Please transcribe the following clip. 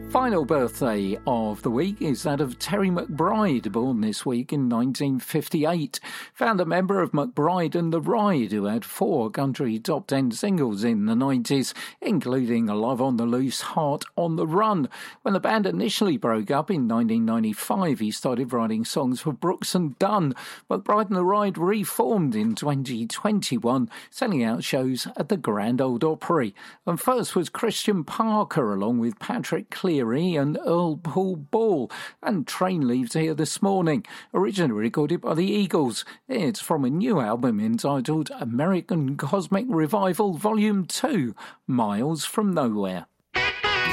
Final birthday of the week is that of Terry McBride, born this week in 1958. Founder member of McBride and the Ride, who had 4 country top 10 singles in the 90s, including Love on the Loose, Heart on the Run. When the band initially broke up in 1995, he started writing songs for Brooks and Dunn. McBride and the Ride reformed in 2021, selling out shows at the Grand Ole Opry. And first was Christian Parker, along with Patrick Cleary and Earl Paul Ball, and Train leaves here this morning, originally recorded by the Eagles. It's from a new album entitled American Cosmic Revival Volume 2, Miles from Nowhere.